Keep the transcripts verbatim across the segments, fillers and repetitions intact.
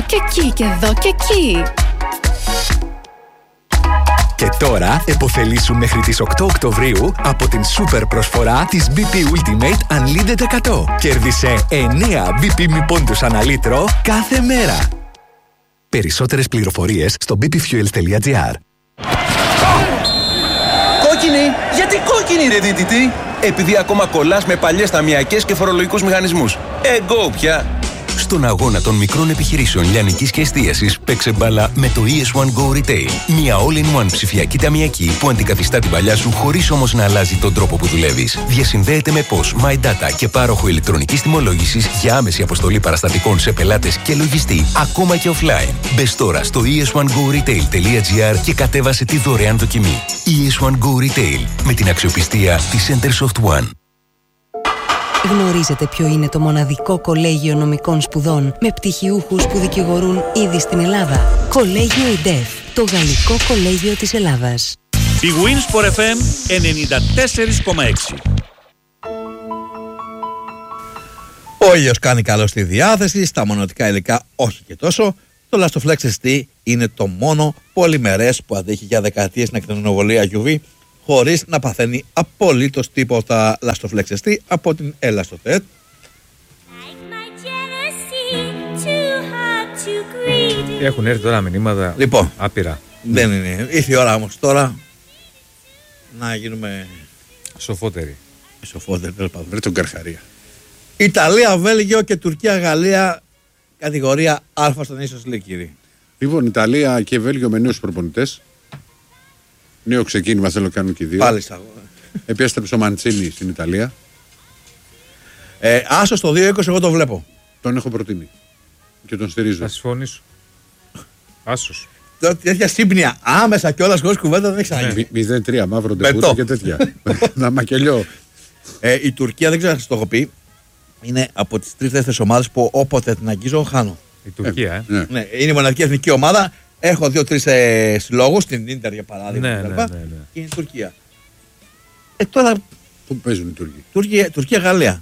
Και εκεί και εδώ και εκεί. Και τώρα επωφελήσου μέχρι τις οκτώ Οκτωβρίου από την σούπερ προσφορά της μπι πι Ultimate Unlimited εκατό. Κέρδισε εννέα μπι πι μη πόντους ανά λίτρο κάθε μέρα. Περισσότερες πληροφορίες στο μπι πι fuels τελεία τζι άρ. Κόκκινη! Γιατί κόκκινη ρε δίτητη! Επειδή ακόμα κολλάς με παλιές ταμιακές και φορολογικούς μηχανισμούς. Εγκό πια! Στον αγώνα των μικρών επιχειρήσεων λιανικής και εστίασης παίξε μπάλα με το ι ες one Go Retail. Μια all-in-one ψηφιακή ταμιακή που αντικαθιστά την παλιά σου χωρίς όμως να αλλάζει τον τρόπο που δουλεύεις. Διασυνδέεται με πος, My Data και πάροχο ηλεκτρονικής τιμολόγησης για άμεση αποστολή παραστατικών σε πελάτες και λογιστή, ακόμα και offline. Μπες τώρα στο ι ες one go retail τελεία τζι άρ και κατέβασε τη δωρεάν δοκιμή. ι ες one Go Retail, με την αξιοπιστία της Centersoft One. Γνωρίζετε ποιο είναι το μοναδικό κολέγιο νομικών σπουδών με πτυχιούχους που δικηγορούν ήδη στην Ελλάδα? Κολέγιο ΙΝΤΕΦ, το γαλλικό κολέγιο της Ελλάδας. Η Winsport εφ εμ ενενήντα τέσσερα κόμμα έξι. Ο ήλιος κάνει καλό στη διάθεση, στα μονοτικά υλικά όχι και τόσο. Το Lastoflex ες τι είναι το μόνο πολυμερές που αντέχει για δεκαετίες στην ακτινοβολία γιου βι χωρίς να παθαίνει απολύτως τίποτα. Lastoflex ες τι από την Elastotet. Έχουν έρθει τώρα μηνύματα Λοιπόν, άπειρα. Δεν είναι. Ήρθε η ώρα όμως τώρα να γίνουμε σοφότεροι. Σοφότεροι, τέλος πάντων. Βρε τον Καρχαρία. Ιταλία, Βέλγιο και Τουρκία, Γαλλία, κατηγορία Α στον Nations League, κύριε. Λοιπόν, Ιταλία και Βέλγιο με νέους προπονητές. Νέο ξεκίνημα θέλω να κάνουν και οι δύο. Πάλι στα... Επέστρεψε ο Μαντσίνη στην Ιταλία. Ε, άσο στο δύο είκοσι, εγώ το βλέπω. Τον έχω προτείνει. Και τον στηρίζω. Θα συμφωνήσω. Άσος. Τέτοια σύμπνοια άμεσα κιόλας χωρίς κουβέντα δεν έχει ξαναγίνει. μηδέν τρία μαύρο ντεπούτο και τέτοια. Να μακελιώ. Ε, η Τουρκία, δεν ξέρω αν σας το έχω πει, είναι από τις τρεις δεύτερες ομάδες που όποτε την αγγίζω χάνω. Η Τουρκία, ε. Ναι, ναι, είναι η μοναδική εθνική ομάδα. Έχω δύο-τρεις ε, συλλόγους, την Ίντερ για παράδειγμα. Ναι, και, ναι, ναι, ναι. Και είναι η Τουρκία. Ε, τώρα. Πού παίζουν οι Τούρκοι? Τουρκία, Τουρκία, Γαλλία.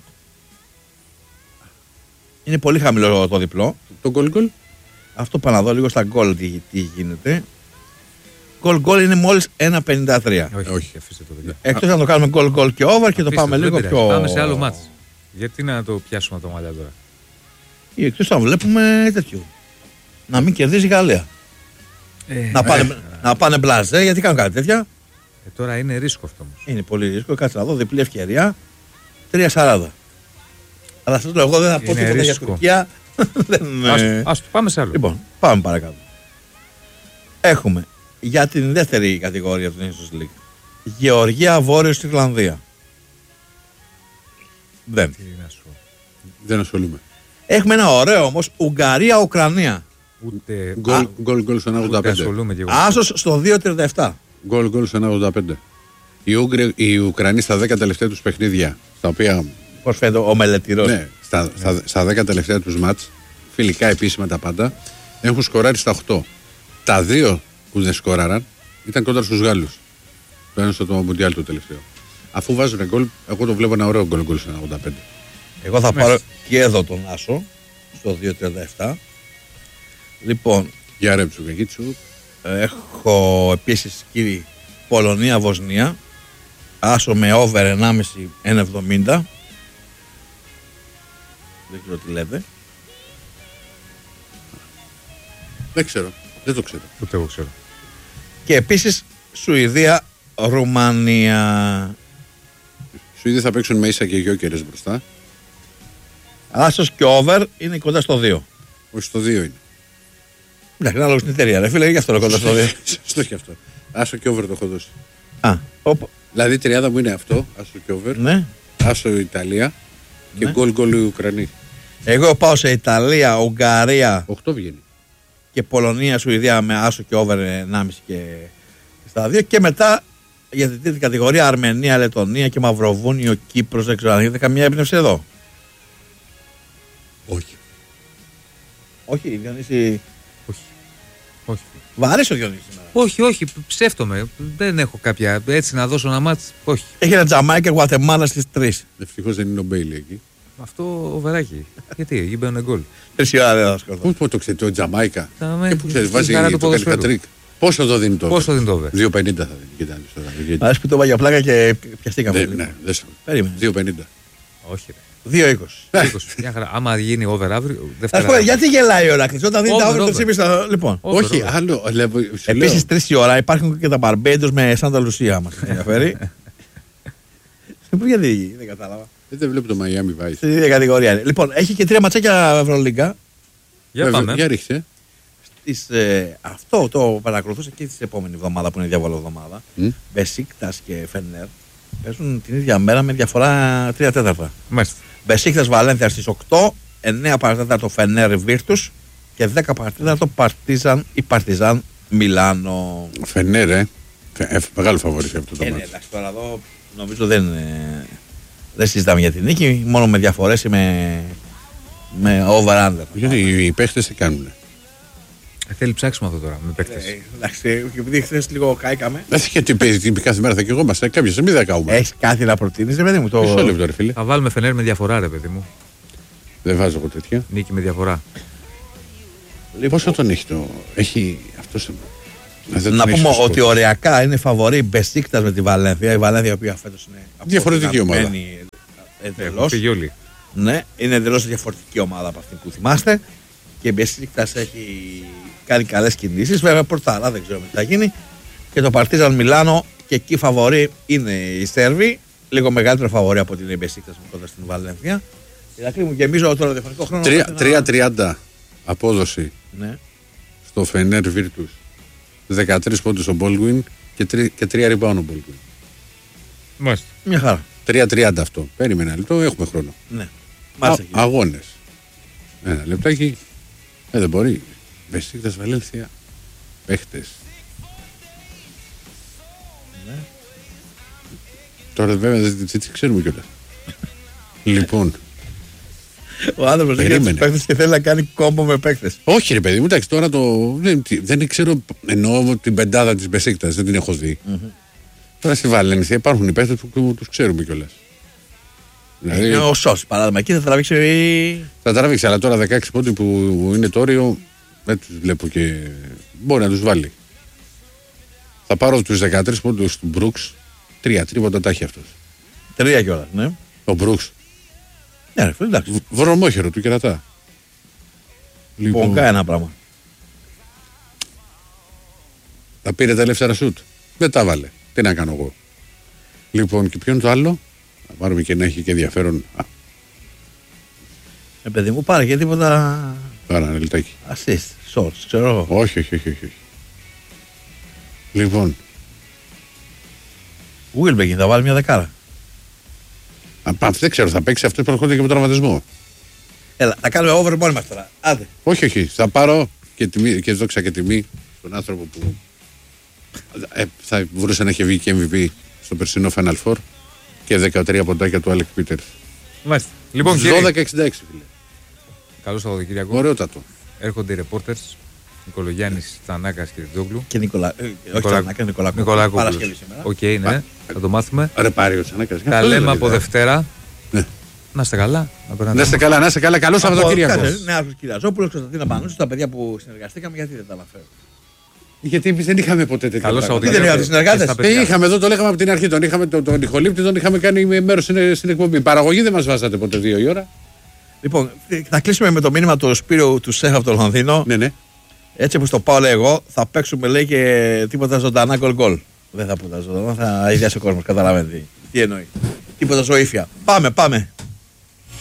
Είναι πολύ χαμηλό το διπλό. Το γκολ γκολ. Αυτό πάω να δω λίγο στα γκολ τι, τι γίνεται. Γκολ γκολ είναι μόλις ένα πενήντα τρία. Όχι, όχι, αφήστε το παιδιά. Εκτός να το κάνουμε γκολ γκολ και over και το πάμε το, λίγο πιο. Πάμε σε άλλο μάτς. Γιατί να το πιάσουμε το μαλλιά τώρα? Ή εκτός να βλέπουμε τέτοιο. Να μην κερδίζει η Γαλλία. Ε, να, πάνε, ε, να πάνε μπλαζέ, γιατί κάνουν κάτι τέτοια. Ε, τώρα είναι ρίσκο αυτό όμως. Είναι πολύ ρίσκο. Κάτσε να δω, διπλή ευκαιρία. τρία σαράντα. Αλλά σας λέω, εγώ δεν θα πω τίποτα για Τουρκία. Ας, ας πάμε σε άλλο. Λοιπόν, πάμε παρακάτω. Έχουμε για την δεύτερη κατηγορία του Nations League Γεωργία, Βόρειος Ιρλανδία. Δεν. Τι να σου. Δεν ασχολούμαι. Έχουμε ένα ωραίο όμως Ουγγαρία, Ουκρανία. Ούτε. Γκολ γκολ στο ένα ογδόντα πέντε. Άσος στο δύο τριάντα επτά. Γκολ γκολ στο ένα ογδόντα πέντε. Οι, Ούγγροι, οι Ουκρανοί στα δέκα τελευταία τους παιχνίδια, στα οποία. Πώς φαίνεται ο μελετηρός. Ναι, στα, yeah. στα, στα δέκα τελευταία τους μάτς, φιλικά επίσημα τα πάντα, έχουν σκοράρει στα οκτώ. Τα δύο που δεν σκόραραν ήταν κοντά στους Γάλλους. Το ένα στο το Μουντιάλ το τελευταίο. Αφού βάζουν γκολ, εγώ το βλέπω ένα ωραίο γκολ γκολ στο ένα ογδόντα πέντε. Εγώ θα πάρω και εδώ τον Άσο στο δύο τριάντα επτά. Λοιπόν, για ρέμψου και γίτσου. Έχω επίσης, κύριοι, Πολωνία, Βοσνία. Άσο με over ενάμιση ένα εβδομήντα. Δεν ξέρω τι λέτε. Δεν ξέρω. Δεν το ξέρω. Ούτε εγώ ξέρω. Και επίσης Σουηδία, Ρουμανία. Σουηδία θα παίξουν με ίσα και γιόκερες μπροστά. Άσος και over είναι κοντά στο δύο. Όχι, στο δύο είναι. Εντάξει, ανάλογα στην εταιρεία, ρε φίλε, γι' αυτό είναι κοντά στο δύο. Σωστό και αυτό. Άσο και over το έχω δώσει. Α, οπ. Δηλαδή η τριάδα μου είναι αυτό, άσο και over. Ναι. Άσο Ιταλία και Ναι. γκολ γκολ οι Ουκρανοί. Εγώ πάω σε Ιταλία, Ουγγαρία. οκτώ βγαίνει. Και Πολωνία, Σουηδία με άσο και over ενάμιση και στα δύο. Και μετά για την τρίτη κατηγορία Αρμενία, Λετωνία και Μαυροβούνιο, Κύπρος. Δεν ξέρω αν έχετε καμία έμπνευση εδώ. Όχι. Όχι, Διονύση. Όχι. Όχι. Βαρύς ο Διονύσης σήμερα. Όχι, όχι, ψεύτομαι. Δεν έχω κάποια. Έτσι να δώσω ένα μάτς. Όχι. Έχει ένα Τζαμάικερ Γουατεμάλα στις τρεις. Ευτυχώς δεν είναι ο Μπέιλι εκεί. Αυτό ο Βεράκι. Γιατί, εκεί μπαίνουν γκολ. Τρει ώρα δεν θα σκοτώ. Πού το ξέρει, το Τζαμάικα. Τα Και που ξέρει, στη βάζει χαρά του το ποδοσφαίρου. καλικατρίκ. Πόσο το δίνει το Πόσο δίνει το over? δύο πενήντα θα δίνει. Κοίτα, τώρα. Αρέσει που το είπα για πλάκα και πιαστήκαμε. Ναι, ναι, δεν σου. Περίμενε. δύο πενήντα. Όχι, ρε. δύο είκοσι. είκοσι. Μια χαρά. Άμα γίνει over αύριο. Α Δευτέρα. πούμε, γιατί γελάει ο Ηράκλειος όταν δίνει τα Over, όρια over. του τσίπη. Λοιπόν. Over, Όχι, over. άλλο. Επίση, τρει η ώρα υπάρχουν και τα Μπαρμπέντος με Σάντα Λουσία μα ενδιαφέρει. Πού γιατί δεν κατάλαβα. Δεν βλέπω το Miami Vice. Στην ίδια κατηγορία είναι. Λοιπόν, έχει και τρία ματσάκια Ευρωλίγκα. Για πάμε. Για ρίξε. Στις, ε, αυτό το παρακολουθούσα και την επόμενη εβδομάδα που είναι διάβολο εβδομάδα. Μμ. Μπεσίκτας και Φενέρ παίζουν την ίδια μέρα με διαφορά τρία τέταρτα. Μάλιστα. Μπεσίκτας Βαλένθια στις οκτώ, εννέα παρατέταρτο Φενέρ Βίρτους και δέκα παρατέταρτο Παρτίζαν ή Παρτιζάν Μιλάνο. Φενέρ, ε. Φε- Μεγάλο φαβορί σε αυτό το Ε, ναι, μάτι. εντάξει, τώρα εδώ νομίζω δεν, ε, δεν συζητάμε για την νίκη, μόνο με διαφορές ή με, με over-under. Γιατί οι παίχτες τι κάνουν. Ε, Θέλει ψάξιμο αυτό τώρα με παίκτες. Ε, εντάξει, και επειδή χθες λίγο κάηκαμε, Δεν έχει τι παίζει, τι κάθε μέρα θα καιγόμαστε. Κάποια στιγμή δεν καούμε. έχεις κάτι να προτείνεις, ρε παιδί μου. Το... Μισό λεπτό, ρε φίλε. Θα βάλουμε Φενέρ με διαφορά, ρε παιδί μου. Δεν βάζω εγώ τέτοια. Νίκη με διαφορά. Πόσο τον έχει το. Έχει αυτό. Να πούμε ότι οριακά είναι φαβορή Μπεσίκτας με τη Βαλένθια. Η Βαλένθια η οποία φέτος είναι Διαφορετική ομάδα. αποτυγχαμένη εντελώς. Έχουν φύγει όλοι. Ναι, είναι εντελώς διαφορετική ομάδα από αυτή που θυμάστε. Και η Μπεσίκτας έχει κάνει καλές κινήσεις. Βέβαια πορτάρα, δεν ξέρω τι θα γίνει. Και το Παρτίζαν Μιλάνο και εκεί φαβορή είναι η Σέρβοι. Λίγο μεγαλύτερο φαβορή από την Μπεσίκτας κοντά στην Βαλένθια. Ηρακλή μου γεμίζω τώρα διαφορετικό χρόνο. τρία τριάντα απόδοση Ναι. στο Φενέρ Βίρτους. δεκατρείς πόντους ο Baldwin και, τρι, και τρία rebound ο Baldwin. Μάλιστα. Μια χαρά. τρία τριάντα αυτό. Περίμενα ένα λεπτό, έχουμε χρόνο. Ναι. Μάλιστα. Α, αγώνες. Ένα λεπτάκι. Ε, δεν μπορεί. Μπεσίκτας Βαλένθια. Παίχτες. Ναι. Τώρα βέβαια δεν δεν τις ξέρουμε κιόλας. Λοιπόν. Ο άνθρωπος έχει Περίμενε. τους παίκτες και θέλει να κάνει κόμπο με παίκτες. Όχι ρε παιδί μου, εντάξει τώρα το. Δεν, τι- δεν ξέρω. Εννοώ την πεντάδα της Μπεσίκτας, δεν την έχω δει. Τώρα στη Βαλένθια υπάρχουν οι παίχτες που, που τους ξέρουμε κιόλας. Δηλαδή, Είναι ο Σος, παράδειγμα. Εκεί θα τραβήξει. θα τραβήξει, αλλά τώρα δεκαέξι πόντοι που, που είναι το όριο, δεν τους βλέπω και. Μπορεί να τους βάλει. Θα πάρω τους δεκατρείς πόντους του Μπρουξ, τρία τρίποτα τα έχει αυτός. Τρία κιόλας, ναι. Ο Μπρουξ, Ναι, ρε φίλε, εντάξει. βρωμόχερο του κερατά. Πονκά ένα πράγμα. τα πήρε τα ελεύθερα σουτ. Δεν τα βάλε. Τι να κάνω εγώ. Λοιπόν, και ποιο είναι το άλλο. Να πάρουμε και να έχει και ενδιαφέρον. Α, Ε, παιδί μου, πάρε και τίποτα πάρα ένα λεπτάκι. assist, shorts, ξέρω εγώ. Όχι, όχι, όχι, όχι. Λοιπόν, Wilbekin θα βάλει μια δεκάρα. α, πα, δεν ξέρω, θα παίξει αυτό που έρχονται και με τραυματισμό. Έλα, θα κάνουμε over μόνοι μας τώρα. Άντε. Όχι, όχι. Θα πάρω και, τιμή, και δόξα και τιμή στον άνθρωπο που ε, θα μπορούσε να έχει βγει και εμ βι πι στο περσινό Final Four και δεκατρία ποντάκια του Άλεκ Πίτερς. Μάλιστα. Λοιπόν, κύριε, δώδεκα εξήντα έξι, φίλε. καλό Σαββατοκύριακο. Ωραιότατο. Έρχονται οι reporters Νικολογιάννης, Τσανάκας και Τιτζόγλου. Και Νικολα... ε, όχι Νικολα- Τσανάκα, Νικολακόπουλος. Νικολακόπουλος. Παρασκευή σήμερα. Οκ, ναι, θα το μάθουμε. Ρε πάρει ο Τσανάκας. Τα λέμε από Δευτέρα. Ναι. Να είστε καλά. Να περνάτε. Να είστε καλά, να είστε καλά. Καλό Σαββατοκύριακο. Ναι, Άρχος Κυριαζόπουλος, Κωνσταντίνα Πανούση, τα παιδιά που συνεργαστήκαμε, γιατί δεν τα αναφέρω. Γιατί εμείς δεν είχαμε ποτέ τέτοια Καλό πράγματα. Τι δεν Σαββατοκύριακο. είχατε συνεργάτες? και στα Ε, παιδιά. είχαμε εδώ, το λέγαμε από την αρχή. Τον είχαμε τον, τον Νικολίπτη, τον είχαμε κάνει μέρο στην, στην εκπομπή. Παραγωγή δεν μας βάζατε ποτέ δύο η ώρα. Λοιπόν, θα κλείσουμε με το μήνυμα του Σπύρου του Σέχα από το Λονδίνο. Ναι, ναι. Έτσι όπως το πάω λέει εγώ, θα παίξουμε λέει και τίποτα ζωντανά γκολ γκολ. Δεν θα πω τα ζωντανά, θα ιδιάσει ο κόσμος, καταλαβαίνετε τι εννοεί. Τίποτα ζωήφια. Πάμε, πάμε.